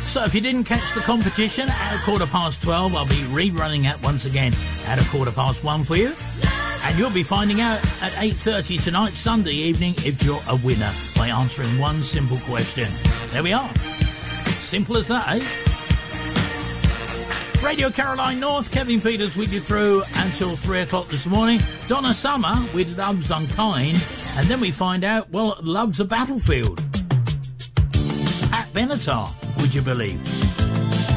So if you didn't catch the competition at 12:15, I'll be rerunning that once again at 1:15 for you. And you'll be finding out at 8:30 tonight, Sunday evening, if you're a winner by answering one simple question. There we are. Simple as that, eh? Radio Caroline North, Kevin Peters with you through until 3 o'clock this morning. Donna Summer with Love's Unkind. And then we find out, well, Love's a Battlefield. At Benatar, would you believe?